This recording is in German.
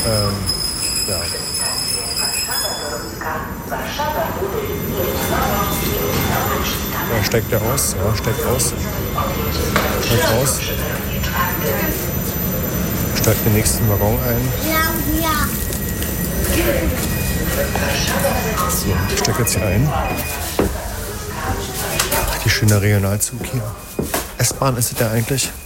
Ja. Ja, steigt der aus? Ja, steigt aus. Steigt aus. Steigt den nächsten Waggon ein. Ja. So, ich steige jetzt hier ein. Die schöne Regionalzug hier. S-Bahn ist es ja eigentlich.